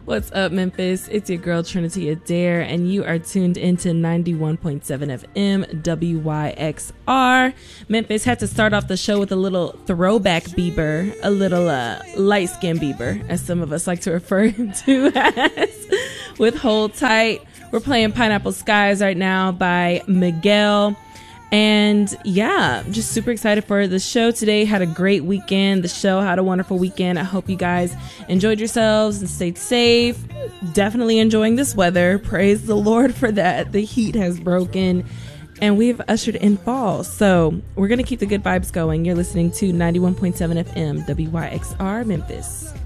What's up, Memphis? It's your girl, Trinity Adair, and you are tuned into 91.7 FM WYXR. Memphis had to start off the show with a little throwback Bieber, a little light-skinned Bieber, as some of us like to refer him to as, with Hold Tight. We're playing Pineapple Skies right now by Miguel. And yeah, just super excited for the show today. Had a great weekend. The show had a wonderful weekend. I hope you guys enjoyed yourselves and stayed safe. Definitely enjoying this weather. Praise the Lord for that. The heat has broken and we've ushered in fall. So we're going to keep the good vibes going. You're listening to 91.7 FM WYXR Memphis.